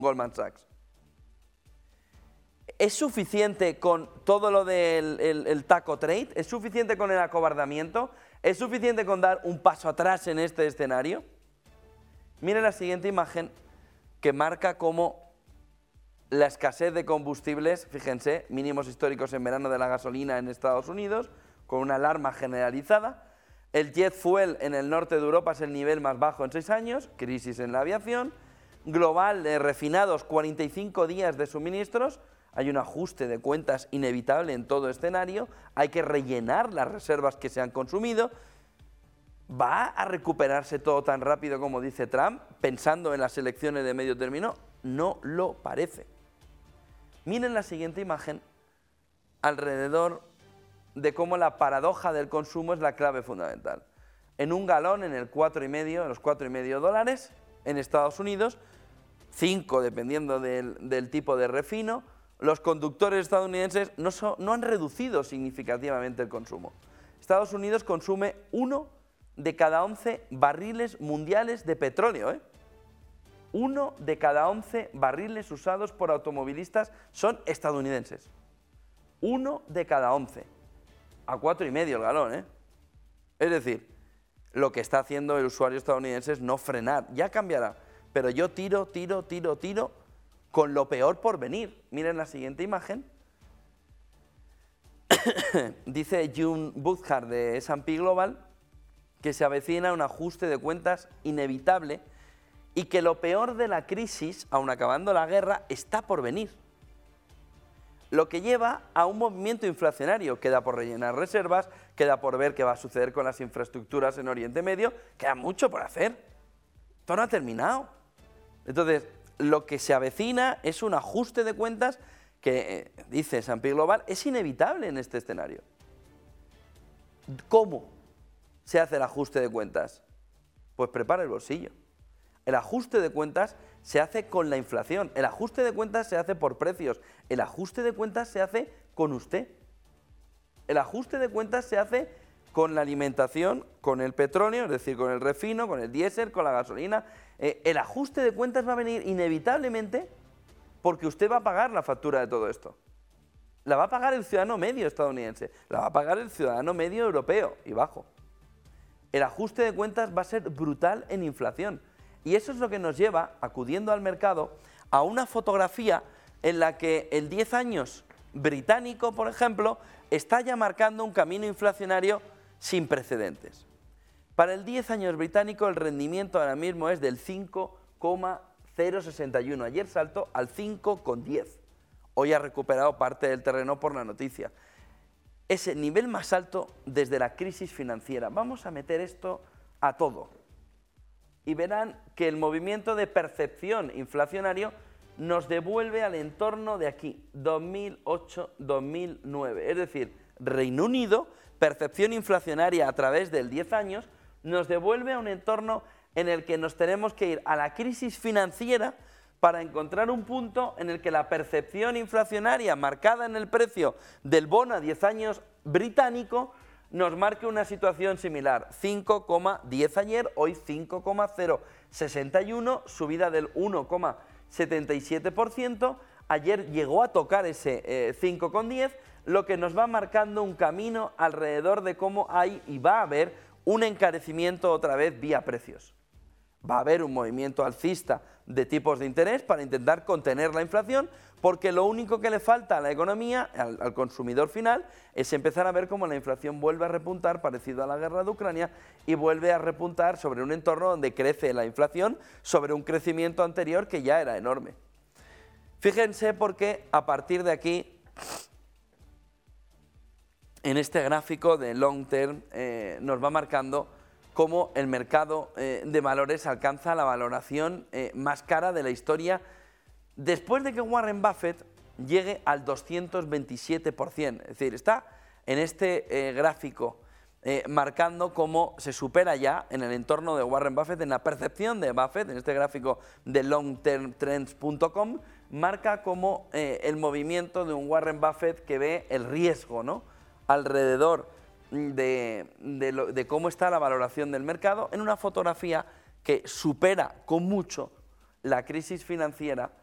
Goldman Sachs. ¿Es suficiente con todo lo del el taco trade? ¿Es suficiente con el acobardamiento? ¿Es suficiente con dar un paso atrás en este escenario? Miren la siguiente imagen que marca cómo la escasez de combustibles, fíjense, mínimos históricos en verano de la gasolina en Estados Unidos, con una alarma generalizada. El jet fuel en el norte de Europa es el nivel más bajo en 6 años, crisis en la aviación. Global de refinados, 45 días de suministros. Hay un ajuste de cuentas inevitable en todo escenario. Hay que rellenar las reservas que se han consumido. ¿Va a recuperarse todo tan rápido como dice Trump, pensando en las elecciones de medio término? No lo parece. Miren la siguiente imagen alrededor de cómo la paradoja del consumo es la clave fundamental. En un galón, en los $4,5 en Estados Unidos, 5 dependiendo del tipo de refino, los conductores estadounidenses no han reducido significativamente el consumo. Estados Unidos consume 1 de cada 11 barriles mundiales de petróleo, 1 de cada 11 barriles usados por automovilistas son estadounidenses. 1 de cada 11. A 4,5 el galón, Es decir, lo que está haciendo el usuario estadounidense es no frenar. Ya cambiará, pero yo tiro con lo peor por venir. Miren la siguiente imagen. Dice June Boothard de S&P Global que se avecina un ajuste de cuentas inevitable y que lo peor de la crisis, aun acabando la guerra, está por venir. Lo que lleva a un movimiento inflacionario. Queda por rellenar reservas, queda por ver qué va a suceder con las infraestructuras en Oriente Medio, queda mucho por hacer. Esto no ha terminado. Entonces, lo que se avecina es un ajuste de cuentas que, dice S&P Global, es inevitable en este escenario. ¿Cómo se hace el ajuste de cuentas? Pues prepara el bolsillo. El ajuste de cuentas se hace con la inflación, el ajuste de cuentas se hace por precios, el ajuste de cuentas se hace con usted. El ajuste de cuentas se hace con la alimentación, con el petróleo, es decir, con el refino, con el diésel, con la gasolina. El ajuste de cuentas va a venir inevitablemente porque usted va a pagar la factura de todo esto. La va a pagar el ciudadano medio estadounidense, la va a pagar el ciudadano medio europeo y bajo. El ajuste de cuentas va a ser brutal en inflación. Y eso es lo que nos lleva, acudiendo al mercado, a una fotografía en la que el 10 años británico, por ejemplo, está ya marcando un camino inflacionario sin precedentes. Para el 10 años británico el rendimiento ahora mismo es del 5,061. Ayer saltó al 5,10. Hoy ha recuperado parte del terreno por la noticia. Es el nivel más alto desde la crisis financiera. Vamos a meter esto a todo. Y verán que el movimiento de percepción inflacionario nos devuelve al entorno de aquí, 2008-2009. Es decir, Reino Unido, percepción inflacionaria a través del 10 años, nos devuelve a un entorno en el que nos tenemos que ir a la crisis financiera para encontrar un punto en el que la percepción inflacionaria marcada en el precio del bono a 10 años británico nos marque una situación similar, 5,10 ayer, hoy 5,061, subida del 1,77%, ayer llegó a tocar ese 5,10, lo que nos va marcando un camino alrededor de cómo hay y va a haber un encarecimiento otra vez vía precios. Va a haber un movimiento alcista de tipos de interés para intentar contener la inflación, porque lo único que le falta a la economía, al consumidor final, es empezar a ver cómo la inflación vuelve a repuntar, parecido a la guerra de Ucrania, y vuelve a repuntar sobre un entorno donde crece la inflación, sobre un crecimiento anterior que ya era enorme. Fíjense porque a partir de aquí, en este gráfico de long term, nos va marcando cómo el mercado de valores alcanza la valoración más cara de la historia después de que Warren Buffett llegue al 227%. Es decir, está en este gráfico marcando cómo se supera ya en el entorno de Warren Buffett, en la percepción de Buffett, en este gráfico de longtermtrends.com, marca como el movimiento de un Warren Buffett que ve el riesgo, ¿no?, alrededor de cómo está la valoración del mercado en una fotografía que supera con mucho la crisis financiera